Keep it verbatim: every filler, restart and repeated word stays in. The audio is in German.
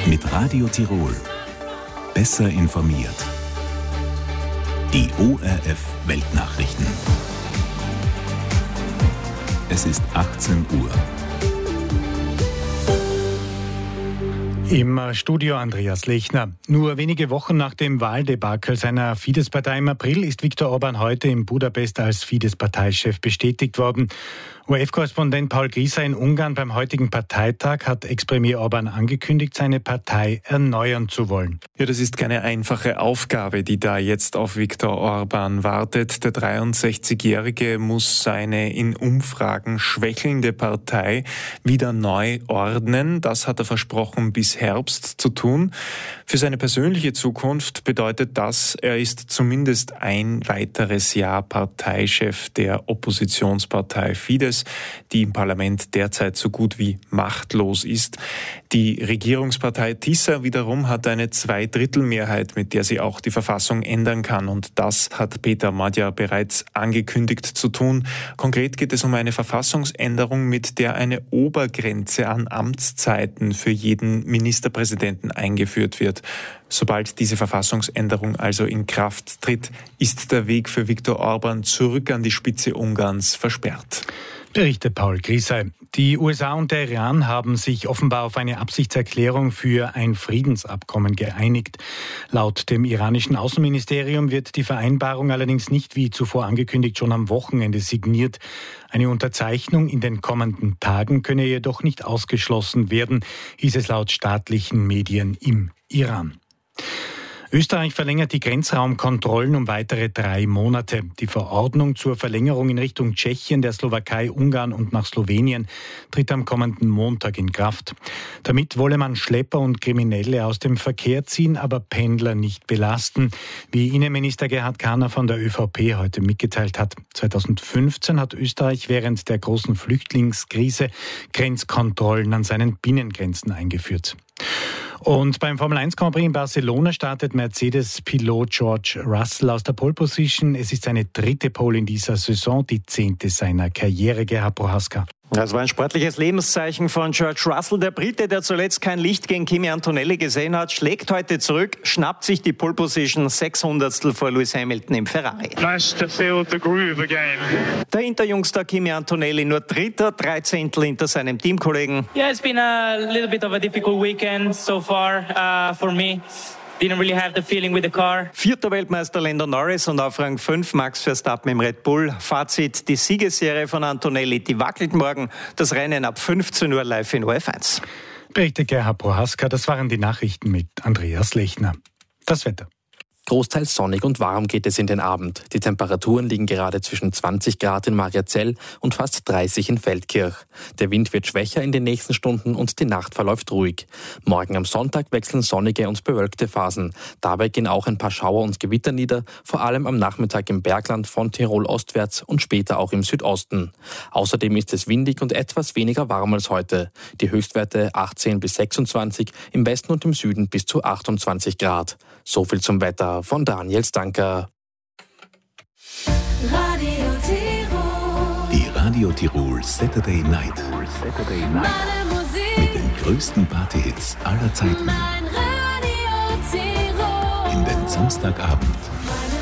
Mit Radio Tirol. Besser informiert. Die O R F Weltnachrichten. Es ist achtzehn Uhr. Im Studio Andreas Lechner. Nur wenige Wochen nach dem Wahldebakel seiner Fidesz-Partei im April ist Viktor Orbán heute in Budapest als Fidesz-Parteichef bestätigt worden. O R F-Korrespondent Paul Grieser in Ungarn: Beim heutigen Parteitag hat Ex-Premier Orbán angekündigt, seine Partei erneuern zu wollen. Ja, das ist keine einfache Aufgabe, die da jetzt auf Viktor Orbán wartet. Der dreiundsechzigjährige muss seine in Umfragen schwächelnde Partei wieder neu ordnen. Das hat er versprochen, bis Herbst zu tun. Für seine persönliche Zukunft bedeutet das, er ist zumindest ein weiteres Jahr Parteichef der Oppositionspartei Fidesz, die im Parlament derzeit so gut wie machtlos ist. Die Regierungspartei Tisza wiederum hat eine Zweidrittelmehrheit, mit der sie auch die Verfassung ändern kann. Und das hat Peter Magyar bereits angekündigt zu tun. Konkret geht es um eine Verfassungsänderung, mit der eine Obergrenze an Amtszeiten für jeden Ministerpräsidenten eingeführt wird. Sobald diese Verfassungsänderung also in Kraft tritt, ist der Weg für Viktor Orbán zurück an die Spitze Ungarns versperrt. Berichtet Paul Grieser. Die U S A und der Iran haben sich offenbar auf eine Absichtserklärung für ein Friedensabkommen geeinigt. Laut dem iranischen Außenministerium wird die Vereinbarung allerdings nicht wie zuvor angekündigt schon am Wochenende signiert. Eine Unterzeichnung in den kommenden Tagen könne jedoch nicht ausgeschlossen werden, hieß es laut staatlichen Medien im Iran. Österreich verlängert die Grenzraumkontrollen um weitere drei Monate. Die Verordnung zur Verlängerung in Richtung Tschechien, der Slowakei, Ungarn und nach Slowenien tritt am kommenden Montag in Kraft. Damit wolle man Schlepper und Kriminelle aus dem Verkehr ziehen, aber Pendler nicht belasten, wie Innenminister Gerhard Kahner von der ÖVP heute mitgeteilt hat. zweitausendfünfzehn hat Österreich während der großen Flüchtlingskrise Grenzkontrollen an seinen Binnengrenzen eingeführt. Und beim Formel eins Grand Prix in Barcelona startet Mercedes-Pilot George Russell aus der Pole Position. Es ist seine dritte Pole in dieser Saison, die zehnte seiner Karriere. Gerhard Prohaska. Das war ein sportliches Lebenszeichen von George Russell. Der Brite, der zuletzt kein Licht gegen Kimi Antonelli gesehen hat, schlägt heute zurück, schnappt sich die Pole Position, sechshundertstel vor Lewis Hamilton im Ferrari. Nice to feel the groove again. Der Interjungstar Kimi Antonelli nur Dritter, drei Zehntel hinter seinem Teamkollegen. Yeah, it's been a little bit of a difficult weekend so far uh, for me. Didn't really have the feeling with the car. Vierter Weltmeister Lando Norris und auf Rang fünf Max Verstappen im Red Bull. Fazit: Die Siegesserie von Antonelli, die wackelt morgen. Das Rennen ab fünfzehn Uhr live in O R F eins. Berichtet Gerhard Prohaska. Das waren die Nachrichten mit Andreas Lechner. Das Wetter. Großteils sonnig und warm geht es in den Abend. Die Temperaturen liegen gerade zwischen zwanzig Grad in Mariazell und fast dreißig in Feldkirch. Der Wind wird schwächer in den nächsten Stunden und die Nacht verläuft ruhig. Morgen am Sonntag wechseln sonnige und bewölkte Phasen. Dabei gehen auch ein paar Schauer und Gewitter nieder, vor allem am Nachmittag im Bergland von Tirol ostwärts und später auch im Südosten. Außerdem ist es windig und etwas weniger warm als heute. Die Höchstwerte achtzehn bis sechsundzwanzig, im Westen und im Süden bis zu achtundzwanzig Grad. So viel zum Wetter von Daniel Stanker. Radio Tirol. Die Radio Tirol Saturday Night. Meine Musik. Mit den größten Partyhits aller Zeiten. Mein Radio Tirol. In den Samstagabend